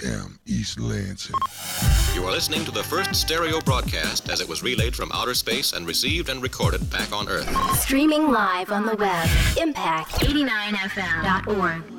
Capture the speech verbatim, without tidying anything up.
M, East Lansing. You are listening to the first stereo broadcast as it was relayed from outer space and received and recorded back on Earth. Streaming live on the web, impact eighty-nine F M dot org.